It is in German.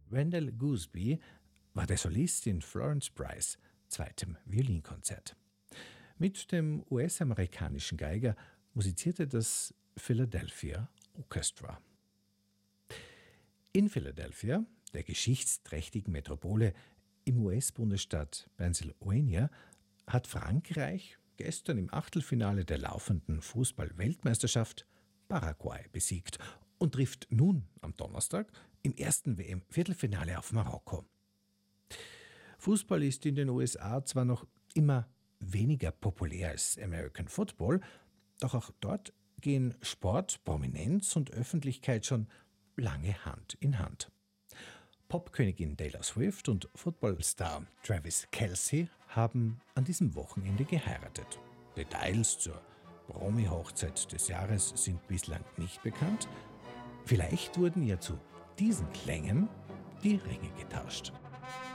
Randall Gooseby war der Solist in Florence Price' zweitem Violinkonzert. Mit dem US-amerikanischen Geiger musizierte das Philadelphia Orchestra. In Philadelphia, der geschichtsträchtigen Metropole im US-Bundesstaat Pennsylvania, hat Frankreich gestern im Achtelfinale der laufenden Fußball-Weltmeisterschaft Paraguay besiegt und trifft nun am Donnerstag im ersten WM-Viertelfinale auf Marokko. Fußball ist in den USA zwar noch immer weniger populär als American Football, doch auch dort gehen Sport, Prominenz und Öffentlichkeit schon lange Hand in Hand. Popkönigin Taylor Swift und Footballstar Travis Kelce haben an diesem Wochenende geheiratet. Details zur Promi-Hochzeit des Jahres sind bislang nicht bekannt. Vielleicht wurden ja zu diesen Klängen die Ringe getauscht.